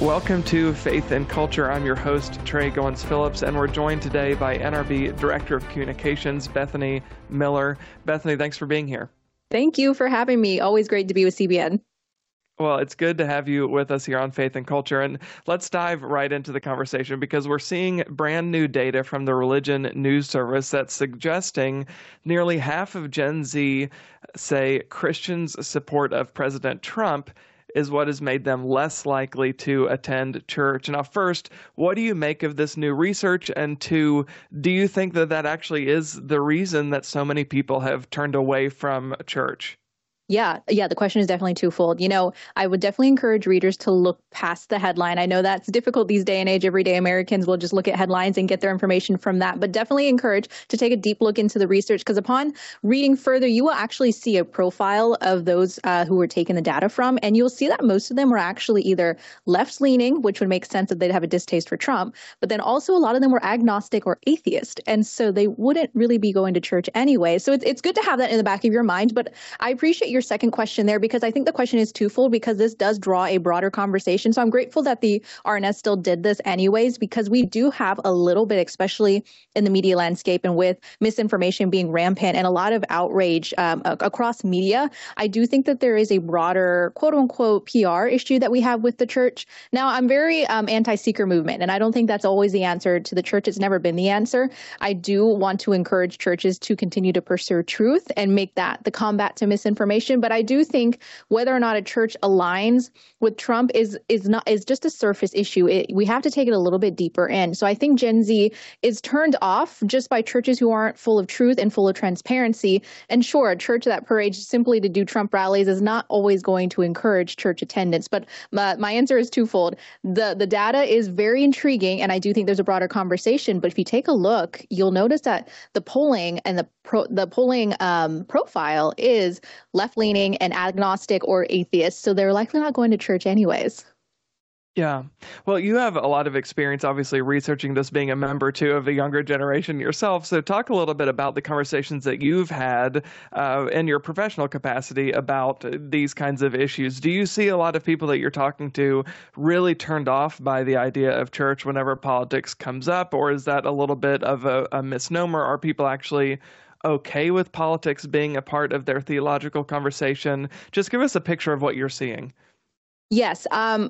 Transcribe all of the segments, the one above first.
Welcome to Faith and Culture. I'm your host, Trey Goins-Phillips, and we're joined today by NRB Director of Communications, Bethany Miller. Bethany, thanks for being here. Thank you for having me. Always great to be with CBN. Well, it's good to have you with us here on Faith and Culture, and let's dive right into the conversation because we're seeing brand new data from the Religion News Service that's suggesting nearly half of Gen Z say Christians' support of President Trump is what has made them less likely to attend church. Now, first, what do you make of this new research? And two, do you think that that actually is the reason that so many people have turned away from church? Yeah, the question is definitely twofold. I would definitely encourage readers to look past the headline. I know that's difficult these day and age. Everyday Americans will just look at headlines and get their information from that, but definitely encourage to take a deep look into the research because upon reading further, you will actually see a profile of those who were taking the data from, and you'll see that most of them were actually either left-leaning, which would make sense that they'd have a distaste for Trump, but then also a lot of them were agnostic or atheist, and so they wouldn't really be going to church anyway. So it's good to have that in the back of your mind, but I appreciate your second question there because I think the question is twofold because this does draw a broader conversation. So I'm grateful that the RNS still did this anyways because we do have a little bit, especially in the media landscape and with misinformation being rampant and a lot of outrage across media. I do think that there is a broader quote unquote PR issue that we have with the church. Now, I'm very anti-seeker movement, and I don't think that's always the answer to the church. It's never been the answer. I do want to encourage churches to continue to pursue truth and make that the combat to misinformation. But I do think whether or not a church aligns with Trump is just a surface issue. We have to take it a little bit deeper in. So I think Gen Z is turned off just by churches who aren't full of truth and full of transparency. And sure, a church that parades simply to do Trump rallies is not always going to encourage church attendance. But my answer is twofold. The data is very intriguing, and I do think there's a broader conversation. But if you take a look, you'll notice that the polling and the polling profile is left-leaning and agnostic or atheist, so they're likely not going to church anyways. Yeah. Well, you have a lot of experience, obviously, researching this, being a member, too, of the younger generation yourself. So talk a little bit about the conversations that you've had in your professional capacity about these kinds of issues. Do you see a lot of people that you're talking to really turned off by the idea of church whenever politics comes up, or is that a little bit of a misnomer? Are people actually okay with politics being a part of their theological conversation? Just give us a picture of what you're seeing. Yes.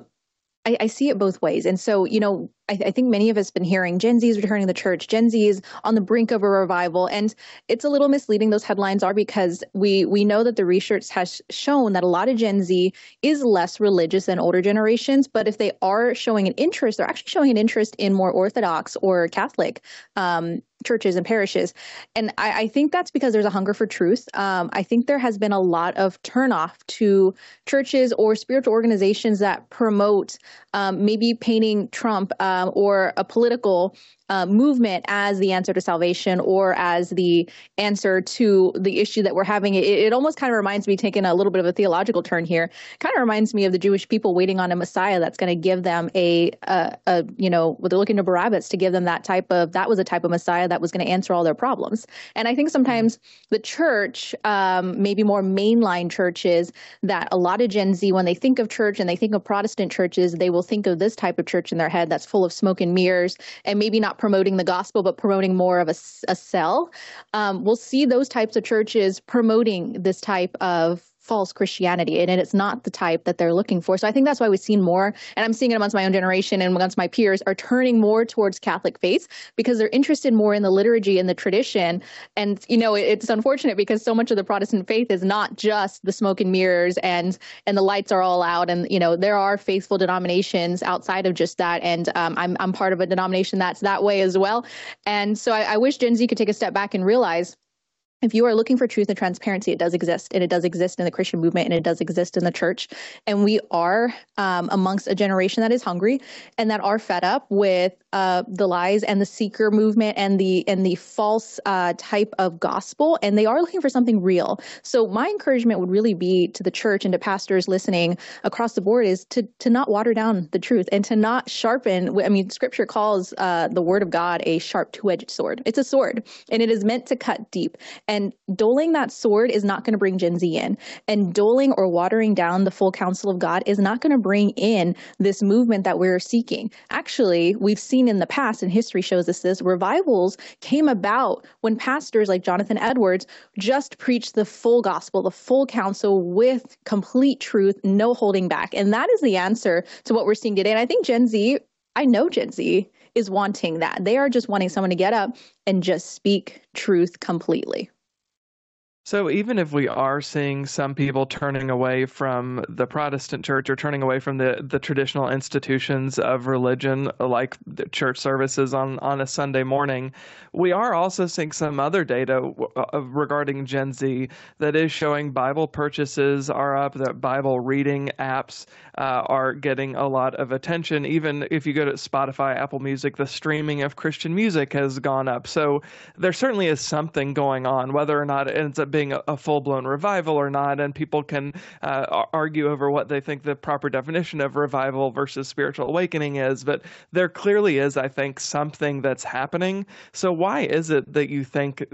I see it both ways. And so, I think many of us have been hearing Gen Z is returning to the church. Gen Z is on the brink of a revival. And it's a little misleading, those headlines are, because we know that the research has shown that a lot of Gen Z is less religious than older generations. But if they are showing an interest, they're actually showing an interest in more Orthodox or Catholic churches and parishes. And I think that's because there's a hunger for truth. I think there has been a lot of turnoff to churches or spiritual organizations that promote maybe painting Trump or a political movement as the answer to salvation or as the answer to the issue that we're having. It almost kind of reminds me, taking a little bit of a theological turn here, kind of reminds me of the Jewish people waiting on a Messiah that's going to give them they're looking to Barabbas to give them that was a type of Messiah that was going to answer all their problems. And I think sometimes the church, maybe more mainline churches, that a lot of Gen Z, when they think of church and they think of Protestant churches, they will think of this type of church in their head that's full of smoke and mirrors and maybe not promoting the gospel, but promoting more of a sell. We'll see those types of churches promoting this type of false Christianity, and it's not the type that they're looking for. So I think that's why we've seen more, and I'm seeing it amongst my own generation and amongst my peers, are turning more towards Catholic faith because they're interested more in the liturgy and the tradition. And, it's unfortunate because so much of the Protestant faith is not just the smoke and mirrors and the lights are all out. And, there are faithful denominations outside of just that. And I'm part of a denomination that's that way as well. And so I wish Gen Z could take a step back and realize, if you are looking for truth and transparency, it does exist, and it does exist in the Christian movement, and it does exist in the church. And we are amongst a generation that is hungry and that are fed up with the lies and the seeker movement and the false type of gospel, and they are looking for something real. So my encouragement would really be to the church and to pastors listening across the board is to not water down the truth and to not sharpen. I mean, Scripture calls the Word of God a sharp two-edged sword. It's a sword, and it is meant to cut deep. And doling that sword is not going to bring Gen Z in. And doling or watering down the full counsel of God is not going to bring in this movement that we're seeking. Actually, we've seen in the past, and history shows us this, revivals came about when pastors like Jonathan Edwards just preached the full gospel, the full counsel with complete truth, no holding back. And that is the answer to what we're seeing today. And I think I know Gen Z is wanting that. They are just wanting someone to get up and just speak truth completely. So even if we are seeing some people turning away from the Protestant church or turning away from the traditional institutions of religion, like the church services on a Sunday morning, we are also seeing some other data regarding Gen Z that is showing Bible purchases are up, that Bible reading apps are getting a lot of attention. Even if you go to Spotify, Apple Music, the streaming of Christian music has gone up. So there certainly is something going on, whether or not it ends up being a full-blown revival or not, and people can argue over what they think the proper definition of revival versus spiritual awakening is, but there clearly is, I think, something that's happening. So why is it that you think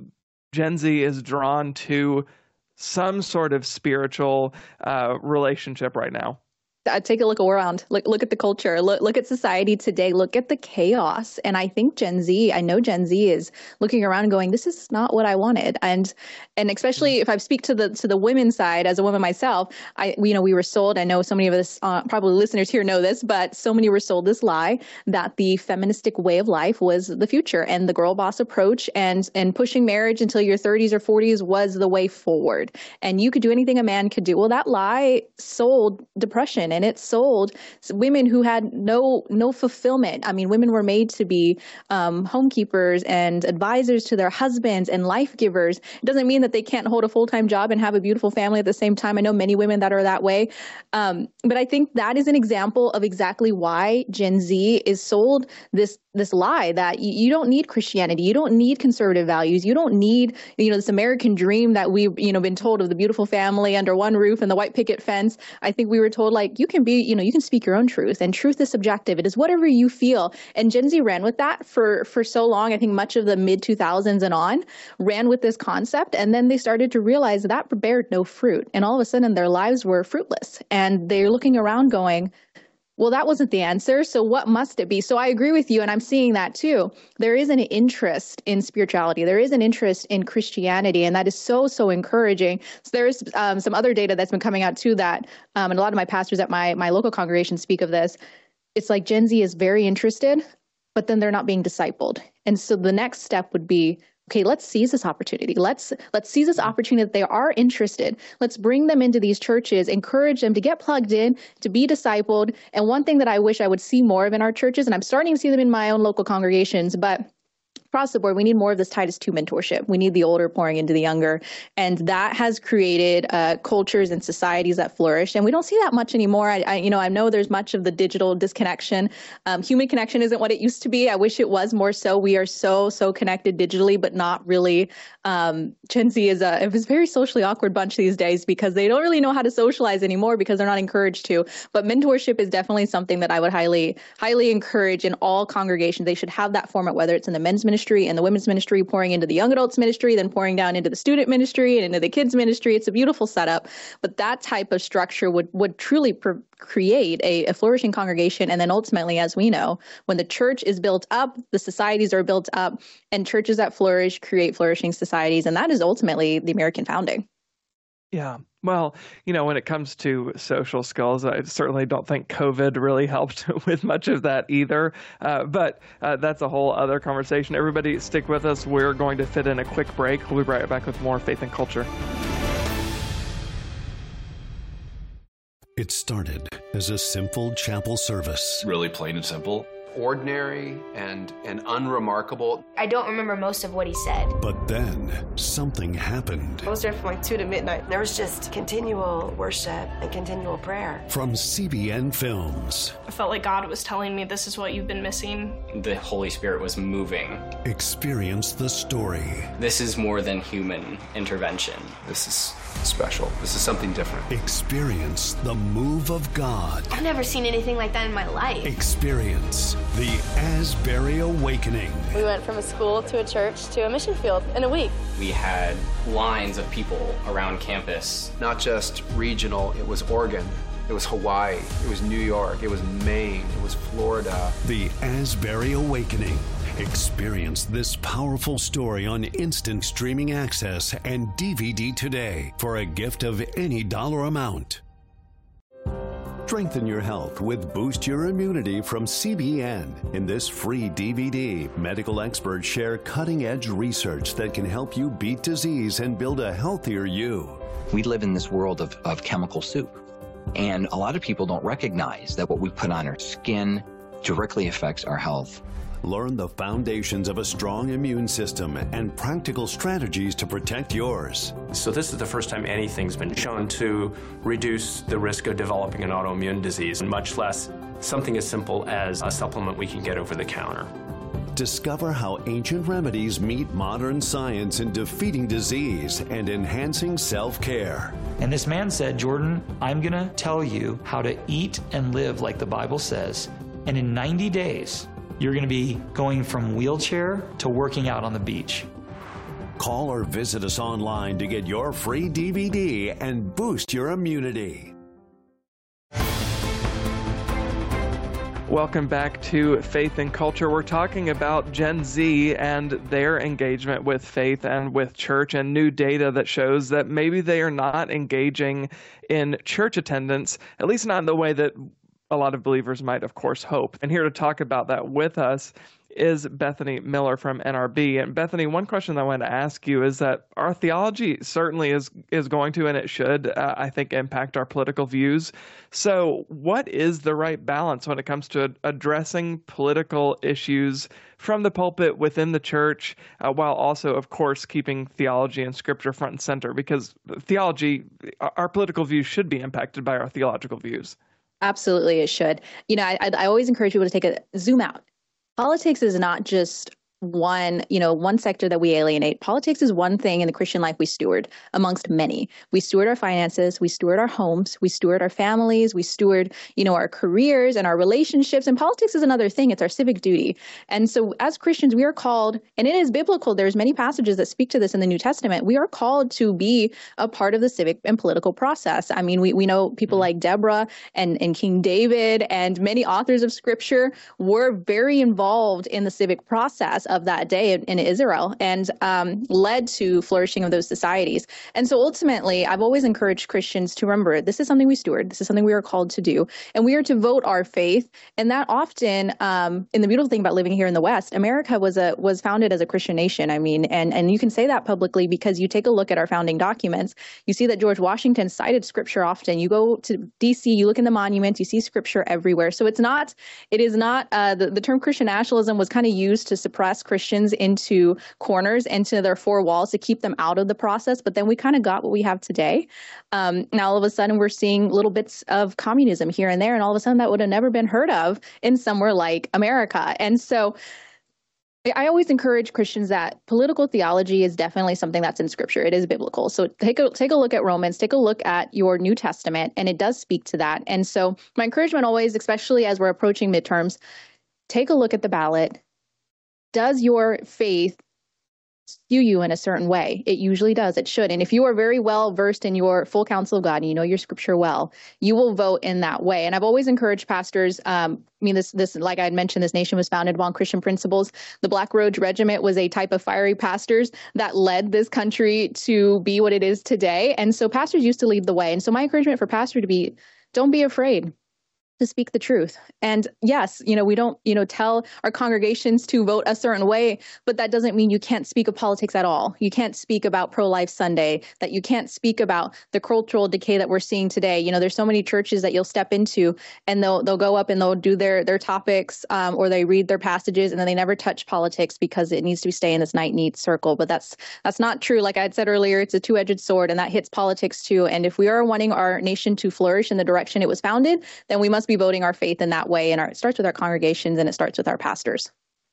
Gen Z is drawn to some sort of spiritual relationship right now? Take a look around, look at the culture, look at society today, look at the chaos. And I think I know Gen Z is looking around and going, this is not what I wanted. And especially if I speak to the women's side, as a woman myself, we were sold, I know so many of us, probably listeners here know this, but so many were sold this lie that the feministic way of life was the future, and the girl boss approach and pushing marriage until your 30s or 40s was the way forward. And you could do anything a man could do. Well, that lie sold depression. And it sold women who had no fulfillment. I mean, women were made to be homekeepers and advisors to their husbands and life givers. It doesn't mean that they can't hold a full-time job and have a beautiful family at the same time. I know many women that are that way. But I think that is an example of exactly why Gen Z is sold this lie that you don't need Christianity. You don't need conservative values. You don't need, this American dream that we've, been told of the beautiful family under one roof and the white picket fence. I think we were told, like, you can be, you can speak your own truth, and truth is subjective. It is whatever you feel. And Gen Z ran with that for so long. I think much of the mid 2000s and on ran with this concept. And then they started to realize that bared no fruit. And all of a sudden their lives were fruitless. And they're looking around going, well, that wasn't the answer. So what must it be? So I agree with you. And I'm seeing that too. There is an interest in spirituality. There is an interest in Christianity. And that is so, so encouraging. So there is some other data that's been coming out too that, and a lot of my pastors at my local congregation speak of this. It's like Gen Z is very interested, but then they're not being discipled. And so the next step would be, okay, let's seize this opportunity. Let's seize this opportunity that they are interested. Let's bring them into these churches, encourage them to get plugged in, to be discipled. And one thing that I wish I would see more of in our churches, and I'm starting to see them in my own local congregations, but across the board, we need more of this Titus II mentorship. We need the older pouring into the younger. And that has created cultures and societies that flourish. And we don't see that much anymore. I know there's much of the digital disconnection. Human connection isn't what it used to be. I wish it was more so. We are so connected digitally, but not really. Gen Z is a very socially awkward bunch these days because they don't really know how to socialize anymore because they're not encouraged to. But mentorship is definitely something that I would highly encourage in all congregations. They should have that format, whether it's in the men's ministry and the women's ministry, pouring into the young adults ministry, then pouring down into the student ministry and into the kids ministry. It's a beautiful setup, but that type of structure would truly create a flourishing congregation. And then ultimately, as we know, when the church is built up, the societies are built up, and churches that flourish create flourishing societies. And that is ultimately the American founding. Yeah. Well, when it comes to social skills, I certainly don't think COVID really helped with much of that either. But that's a whole other conversation. Everybody stick with us. We're going to fit in a quick break. We'll be right back with more Faith and Culture. It started as a simple chapel service. Really plain and simple. Ordinary and unremarkable. I don't remember most of what he said. But then something happened. I was there from like 2 to midnight. There was just continual worship and continual prayer. From CBN Films. I felt like God was telling me this is what you've been missing. The Holy Spirit was moving. Experience the story. This is more than human intervention. This is special. This is something different. Experience the move of God. I've never seen anything like that in my life. Experience The Asbury Awakening. We went from a school to a church to a mission field in a week. We had lines of people around campus. Not just regional, it was Oregon, it was Hawaii, it was New York, it was Maine, it was Florida. The Asbury Awakening. Experience this powerful story on instant streaming access and DVD today for a gift of any dollar amount. Strengthen your health with Boost Your Immunity from CBN. In this free DVD, medical experts share cutting-edge research that can help you beat disease and build a healthier you. We live in this world of chemical soup, and a lot of people don't recognize that what we put on our skin directly affects our health. Learn the foundations of a strong immune system and practical strategies to protect yours. So this is the first time anything's been shown to reduce the risk of developing an autoimmune disease, and much less something as simple as a supplement we can get over the counter. Discover how ancient remedies meet modern science in defeating disease and enhancing self-care. And this man said, Jordan, I'm going to tell you how to eat and live like the Bible says, and in 90 days, you're going to be going from wheelchair to working out on the beach. Call or visit us online to get your free DVD and boost your immunity. Welcome back to Faith and Culture. We're talking about Gen Z and their engagement with faith and with church, and new data that shows that maybe they are not engaging in church attendance, at least not in the way that a lot of believers might, of course, hope. And here to talk about that with us is Bethany Miller from NRB. And Bethany, one question I want to ask you is that our theology certainly is going to, and it should, I think, impact our political views. So what is the right balance when it comes to addressing political issues from the pulpit within the church, while also, of course, keeping theology and scripture front and center? Because theology, our political views should be impacted by our theological views. Absolutely, it should. You know, I always encourage people to take a zoom out. Politics is not just one sector that we alienate. Politics is one thing in the Christian life we steward amongst many. We steward our finances, we steward our homes, we steward our families, we steward, our careers and our relationships. And politics is another thing. It's our civic duty. And so as Christians, we are called, and it is biblical. There's many passages that speak to this in the New Testament. We are called to be a part of the civic and political process. I mean, we know people like Deborah and King David and many authors of scripture were very involved in the civic process of that day in Israel, and led to flourishing of those societies. And so ultimately, I've always encouraged Christians to remember this is something we steward. This is something we are called to do, and we are to vote our faith. And that often, and the beautiful thing about living here in the West, America was founded as a Christian nation. I mean, and you can say that publicly because you take a look at our founding documents. You see that George Washington cited scripture often. You go to D.C., you look in the monuments, you see scripture everywhere. So it is not the term Christian nationalism was kind of used to suppress Christians into corners, into their four walls, to keep them out of the process. But then we kind of got what we have today. Now all of a sudden we're seeing little bits of communism here and there, and all of a sudden that would have never been heard of in somewhere like America. And so I always encourage Christians that political theology is definitely something that's in Scripture. It is biblical. So take a look at Romans, take a look at your New Testament, and it does speak to that. And so my encouragement always, especially as we're approaching midterms, take a look at the ballot. Does your faith skew you in a certain way? It usually does. It should. And if you are very well versed in your full counsel of God and you know your scripture well, you will vote in that way. And I've always encouraged pastors. This, like I had mentioned, this nation was founded upon Christian principles. The Black Road Regiment was a type of fiery pastors that led this country to be what it is today. And so pastors used to lead the way. And so my encouragement for pastor to be, don't be afraid to speak the truth. And yes, we don't, tell our congregations to vote a certain way, but that doesn't mean you can't speak of politics at all. You can't speak about pro-life Sunday, that you can't speak about the cultural decay that we're seeing today. There's so many churches that you'll step into and they'll go up and they'll do their topics, or they read their passages, and then they never touch politics because it needs to stay in this neat circle. But that's not true. Like I had said earlier, it's a two-edged sword, and that hits politics too. And if we are wanting our nation to flourish in the direction it was founded, then we must be voting our faith in that way. And it starts with our congregations and it starts with our pastors.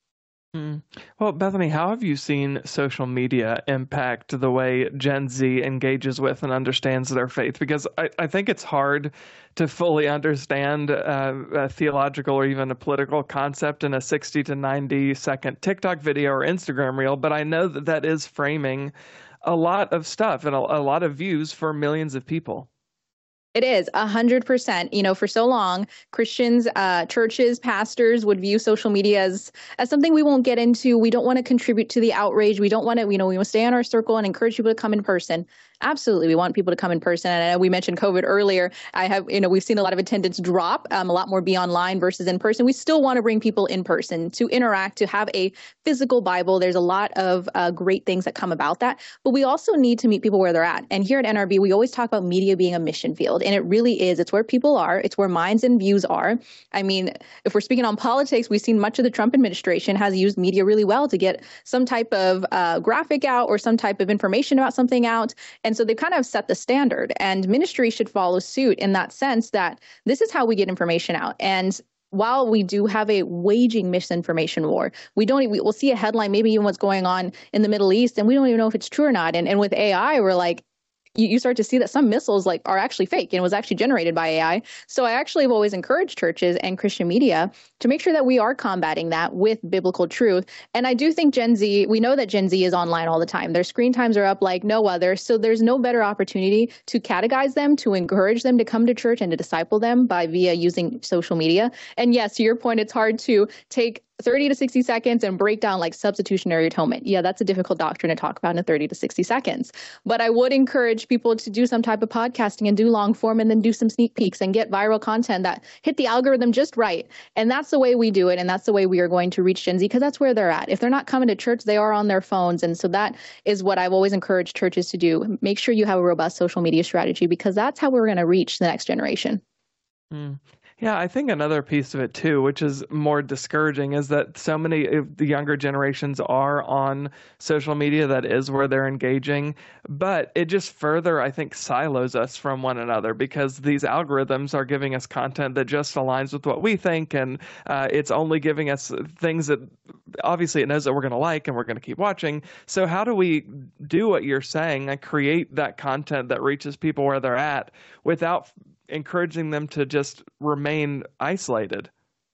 Mm. Well, Bethany, how have you seen social media impact the way Gen Z engages with and understands their faith? Because I think it's hard to fully understand a theological or even a political concept in a 60 to 90-second TikTok video or Instagram reel, but I know that that is framing a lot of stuff and a lot of views for millions of people. It is 100%. You know, for so long, Christians, churches, pastors would view social media as something we won't get into. We don't want to contribute to the outrage. We don't want to, we want to stay in our circle and encourage people to come in person. Absolutely. We want people to come in person. And I know we mentioned COVID earlier. We've seen a lot of attendance drop, a lot more be online versus in person. We still want to bring people in person to interact, to have a physical Bible. There's a lot of great things that come about that. But we also need to meet people where they're at. And here at NRB, we always talk about media being a mission field. And it really is. It's where people are. It's where minds and views are. I mean, if we're speaking on politics, we've seen much of the Trump administration has used media really well to get some type of graphic out or some type of information about something out. And so they kind of set the standard, and ministry should follow suit in that sense that this is how we get information out. And while we do have a waging misinformation war, we'll see a headline, maybe even what's going on in the Middle East, and we don't even know if it's true or not. And with AI, we're like, you start to see that some missiles are actually fake and was actually generated by AI. So I actually have always encouraged churches and Christian media to make sure that we are combating that with biblical truth. And I do think we know that Gen Z is online all the time. Their screen times are up like no other. So there's no better opportunity to catechize them, to encourage them to come to church and to disciple them via using social media. And yes, to your point, it's hard to take 30 to 60 seconds and break down like substitutionary atonement. Yeah, that's a difficult doctrine to talk about in 30 to 60 seconds. But I would encourage people to do some type of podcasting and do long form and then do some sneak peeks and get viral content that hit the algorithm just right. And that's the way we do it. And that's the way we are going to reach Gen Z, because that's where they're at. If they're not coming to church, they are on their phones. And so that is what I've always encouraged churches to do. Make sure you have a robust social media strategy, because that's how we're going to reach the next generation. Mm. Yeah, I think another piece of it too, which is more discouraging, is that so many of the younger generations are on social media. That is where they're engaging. But it just further, I think, silos us from one another, because these algorithms are giving us content that just aligns with what we think. And it's only giving us things that obviously it knows that we're going to like and we're going to keep watching. So how do we do what you're saying and create that content that reaches people where they're at without encouraging them to just remain isolated?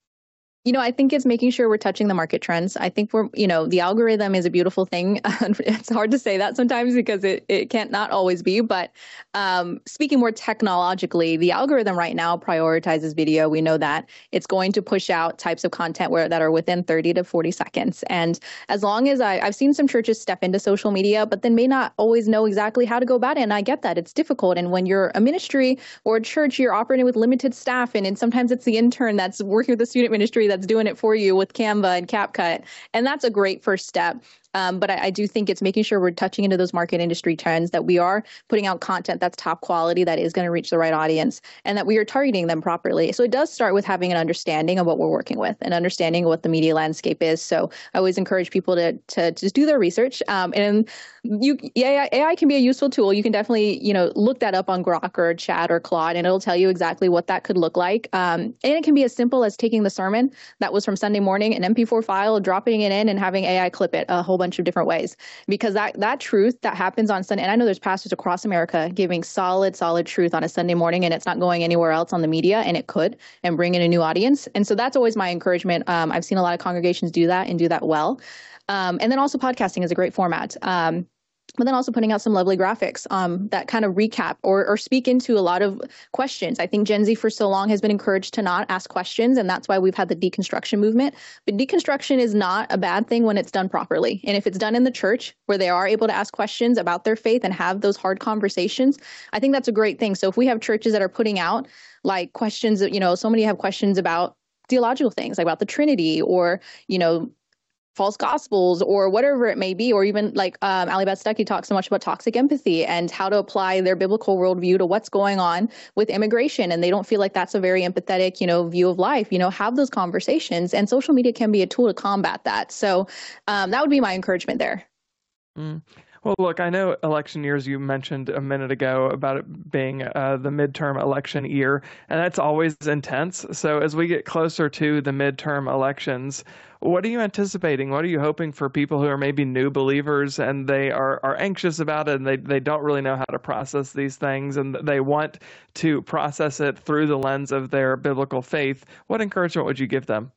I think it's making sure we're touching the market trends. I think the algorithm is a beautiful thing. It's hard to say that sometimes because it can't not always be. But speaking more technologically, the algorithm right now prioritizes video. We know that it's going to push out types of content that are within 30 to 40 seconds. And as long as I've seen some churches step into social media, but then may not always know exactly how to go about it. And I get that it's difficult. And when you're a ministry or a church, you're operating with limited staff. And sometimes it's the intern that's working with the student ministry that's doing it for you with Canva and CapCut. And that's a great first step. But I do think it's making sure we're touching into those market industry trends, that we are putting out content that's top quality, that is going to reach the right audience, and that we are targeting them properly. So it does start with having an understanding of what we're working with and understanding what the media landscape is. So I always encourage people to just do their research. And AI can be a useful tool. You can definitely, look that up on Grok or Chat or Claude, and it'll tell you exactly what that could look like. And it can be as simple as taking the sermon that was from Sunday morning, an MP4 file, dropping it in and having AI clip it a whole bunch of different ways, because that truth that happens on Sunday, and I know there's pastors across America giving solid truth on a Sunday morning, and it's not going anywhere else on the media, and it could, and bring in a new audience. And so that's always my encouragement. I've seen a lot of congregations do that and do that well. And then also podcasting is a great format. But then also putting out some lovely graphics that kind of recap or speak into a lot of questions. I think Gen Z for so long has been encouraged to not ask questions, and that's why we've had the deconstruction movement. But deconstruction is not a bad thing when it's done properly. And if it's done in the church where they are able to ask questions about their faith and have those hard conversations, I think that's a great thing. So if we have churches that are putting out like questions, so many have questions about theological things, like about the Trinity or, false gospels or whatever it may be, or even like Ali Beth Stuckey talks so much about toxic empathy and how to apply their biblical worldview to what's going on with immigration. And they don't feel like that's a very empathetic, view of life, have those conversations, and social media can be a tool to combat that. So that would be my encouragement there. Mm. Well, look, I know election years you mentioned a minute ago about it being the midterm election year, and that's always intense. So as we get closer to the midterm elections, what are you anticipating? What are you hoping for people who are maybe new believers and they are anxious about it and they don't really know how to process these things and they want to process it through the lens of their biblical faith? What encouragement would you give them?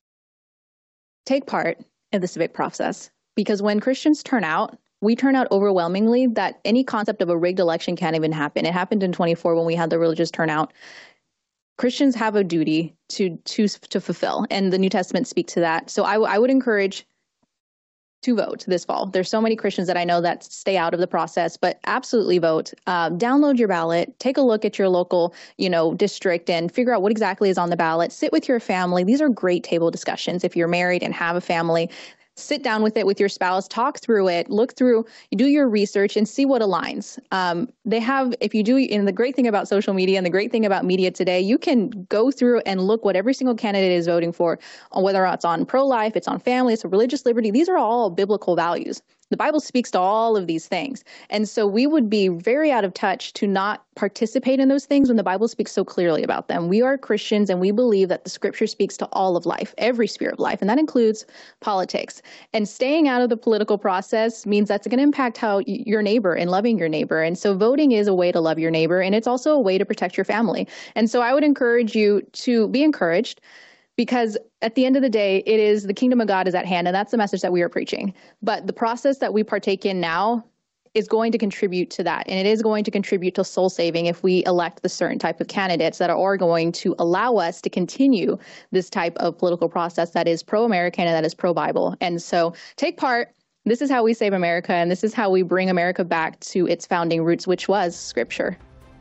Take part in the civic process, because when Christians turn out, we turn out overwhelmingly that any concept of a rigged election can't even happen. It happened in 24 when we had the religious turnout. Christians have a duty to fulfill, and the New Testament speaks to that. So I would encourage to vote this fall. There's so many Christians that I know that stay out of the process, but absolutely vote. Download your ballot, take a look at your local, district and figure out what exactly is on the ballot. Sit with your family. These are great table discussions. If you're married and have a family, sit down with it with your spouse, talk through it, look through, do your research and see what aligns. And the great thing about social media and the great thing about media today, you can go through and look what every single candidate is voting for, whether it's on pro-life, it's on family, it's on religious liberty. These are all biblical values. The Bible speaks to all of these things. And so we would be very out of touch to not participate in those things when the Bible speaks so clearly about them. We are Christians and we believe that the scripture speaks to all of life, every sphere of life, and that includes politics. And staying out of the political process means that's going to impact how your neighbor and loving your neighbor. And so voting is a way to love your neighbor, and it's also a way to protect your family. And so I would encourage you to be encouraged, because at the end of the day, it is the kingdom of God is at hand, and that's the message that we are preaching. But the process that we partake in now is going to contribute to that, and it is going to contribute to soul saving if we elect the certain type of candidates that are going to allow us to continue this type of political process that is pro-American and that is pro-Bible. And so take part. This is how we save America, and this is how we bring America back to its founding roots, which was Scripture.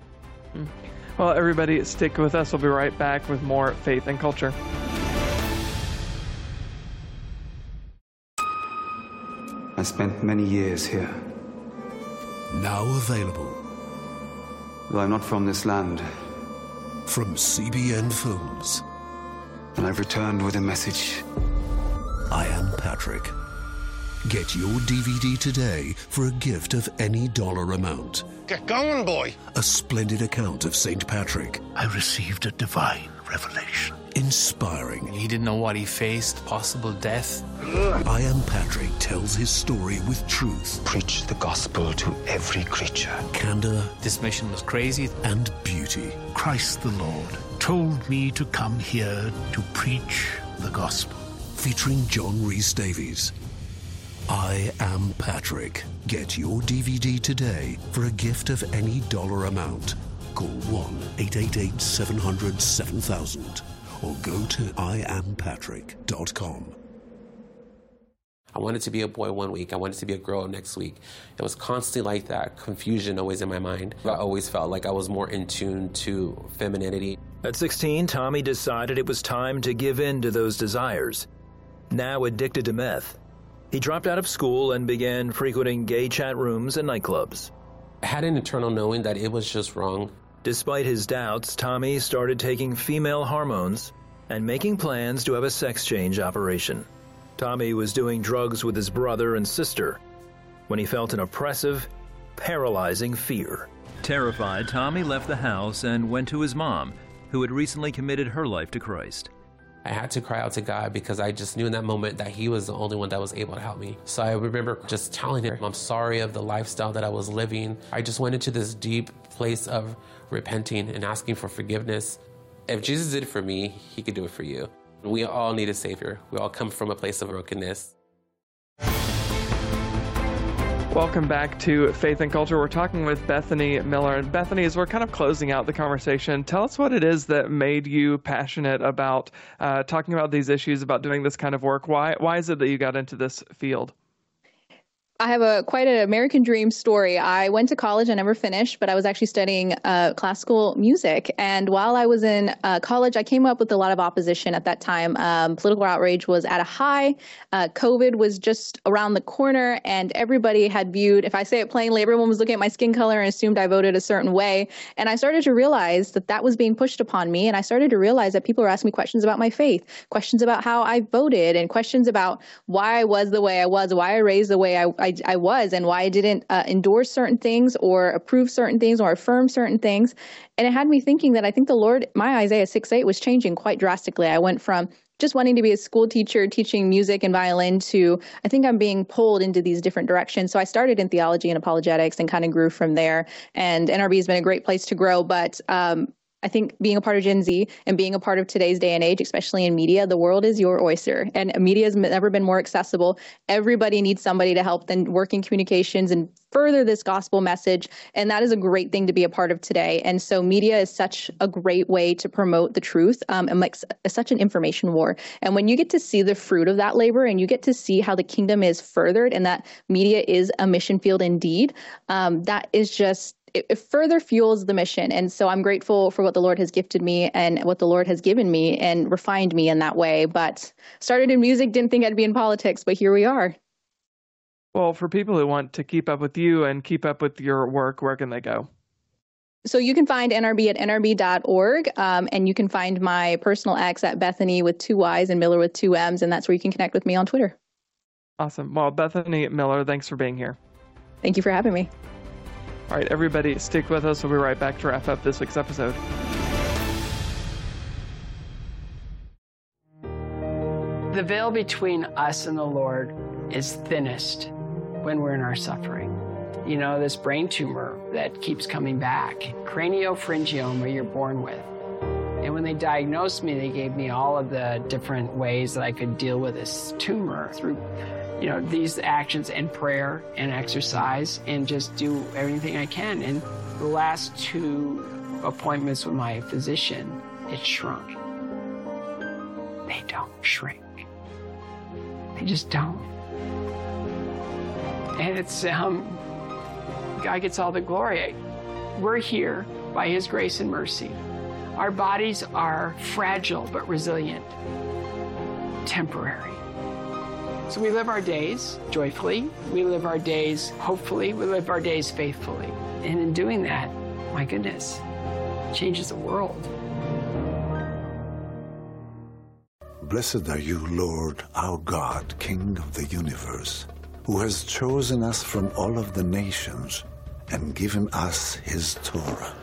Well, everybody, stick with us. We'll be right back with more Faith and Culture. I spent many years here. Now available. Though I'm not from this land. From CBN Films. And I've returned with a message. I Am Patrick. Get your DVD today for a gift of any dollar amount. Get going, boy. A splendid account of St. Patrick. I received a divine revelation. Inspiring. He didn't know what he faced, possible death. I Am Patrick tells his story with truth. Preach the gospel to every creature. Candor. This mission was crazy. And beauty. Christ the Lord told me to come here to preach the gospel. Featuring John Rhys Davies. I Am Patrick. Get your DVD today for a gift of any dollar amount. Call 1-888-700-7000 or go to iampatrick.com. I wanted to be a boy one week. I wanted to be a girl next week. It was constantly like that, confusion always in my mind. I always felt like I was more in tune to femininity. At 16, Tommy decided it was time to give in to those desires. Now addicted to meth, he dropped out of school and began frequenting gay chat rooms and nightclubs. I had an internal knowing that it was just wrong. Despite his doubts, Tommy started taking female hormones and making plans to have a sex change operation. Tommy was doing drugs with his brother and sister when he felt an oppressive, paralyzing fear. Terrified, Tommy left the house and went to his mom, who had recently committed her life to Christ. I had to cry out to God because I just knew in that moment that He was the only one that was able to help me. So I remember just telling her, I'm sorry of the lifestyle that I was living. I just went into this deep place of repenting and asking for forgiveness. If Jesus did it for me, He could do it for you. We all need a Savior. We all come from a place of brokenness. Welcome back to Faith and Culture. We're talking with Bethany Miller. And Bethany, as we're kind of closing out the conversation, tell us what it is that made you passionate about talking about these issues, about doing this kind of work. Why is it that you got into this field? I have quite an American dream story. I went to college. I never finished, but I was actually studying classical music. And while I was in college, I came up with a lot of opposition at that time. Political outrage was at a high. COVID was just around the corner, and everybody had viewed, if I say it plainly, everyone was looking at my skin color and assumed I voted a certain way. And I started to realize that that was being pushed upon me. And I started to realize that people were asking me questions about my faith, questions about how I voted, and questions about why I was the way I was, why I raised the way I I was and why I didn't endorse certain things or approve certain things or affirm certain things. And it had me thinking that I think the Lord, my Isaiah 6:8 was changing quite drastically. I went from just wanting to be a school teacher, teaching music and violin, to I think I'm being pulled into these different directions. So I started in theology and apologetics and kind of grew from there. And NRB has been a great place to grow. But I think being a part of Gen Z and being a part of today's day and age, especially in media, the world is your oyster, and media has never been more accessible. Everybody needs somebody to help them work in communications and further this gospel message. And that is a great thing to be a part of today. And so media is such a great way to promote the truth, and makes such an information war. And when you get to see the fruit of that labor and you get to see how the kingdom is furthered and that media is a mission field indeed, that is just, it further fuels the mission. And so I'm grateful for what the Lord has gifted me and what the Lord has given me and refined me in that way. But started in music, didn't think I'd be in politics, but here we are. Well, for people who want to keep up with you and keep up with your work, where can they go? So you can find NRB at nrb.org, and you can find my personal X at Bethany with 2 Y's and Miller with 2 M's, and that's where you can connect with me on Twitter. Awesome. Well, Bethany Miller, thanks for being here. Thank you for having me. All right, everybody, stick with us. We'll be right back to wrap up this week's episode. The veil between us and the Lord is thinnest when we're in our suffering. You know, this brain tumor that keeps coming back, craniopharyngioma you're born with. And when they diagnosed me, they gave me all of the different ways that I could deal with this tumor through, you know, these actions and prayer and exercise and just do everything I can. And the last 2 appointments with my physician, it shrunk. They don't shrink. They just don't. And it's, God gets all the glory. We're here by His grace and mercy. Our bodies are fragile but resilient, temporary. So we live our days joyfully, we live our days hopefully, we live our days faithfully. And in doing that, my goodness, it changes the world. Blessed are you, Lord, our God, King of the universe, who has chosen us from all of the nations and given us His Torah.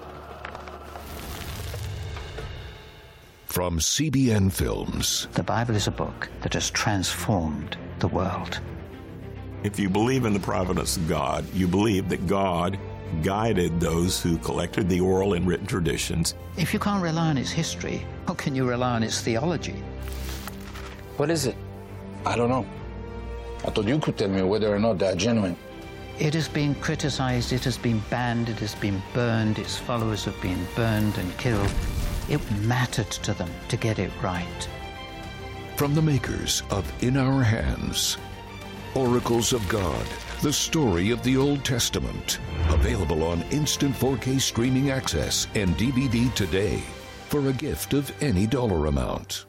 From CBN Films. The Bible is a book that has transformed the world. If you believe in the providence of God, you believe that God guided those who collected the oral and written traditions. If you can't rely on its history, how can you rely on its theology? What is it? I don't know. I thought you could tell me whether or not they're genuine. It has been criticized, it has been banned, it has been burned, its followers have been burned and killed. It mattered to them to get it right. From the makers of In Our Hands, Oracles of God, the story of the Old Testament. Available on instant 4K streaming access and DVD today for a gift of any dollar amount.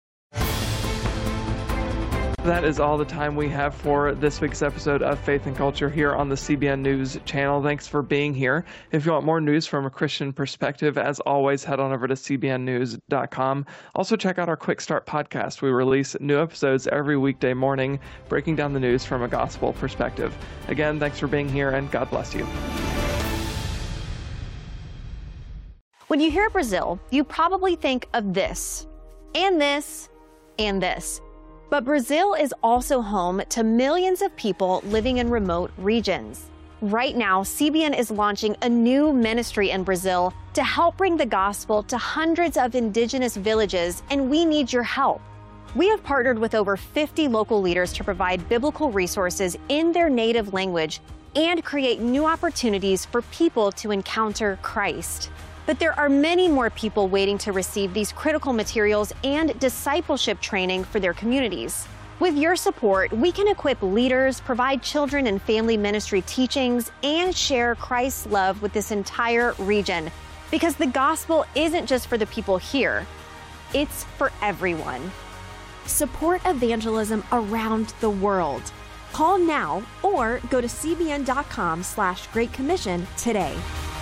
That is all the time we have for this week's episode of Faith and Culture here on the CBN News channel. Thanks for being here. If you want more news from a Christian perspective, as always, head on over to cbnnews.com. Also, check out our Quick Start podcast. We release new episodes every weekday morning, breaking down the news from a gospel perspective. Again, thanks for being here, and God bless you. When you hear Brazil, you probably think of this, and this, and this. But Brazil is also home to millions of people living in remote regions. Right now, CBN is launching a new ministry in Brazil to help bring the gospel to hundreds of indigenous villages, and we need your help. We have partnered with over 50 local leaders to provide biblical resources in their native language and create new opportunities for people to encounter Christ. But there are many more people waiting to receive these critical materials and discipleship training for their communities. With your support, we can equip leaders, provide children and family ministry teachings, and share Christ's love with this entire region. Because the gospel isn't just for the people here, it's for everyone. Support evangelism around the world. Call now or go to cbn.com/Great Commission today.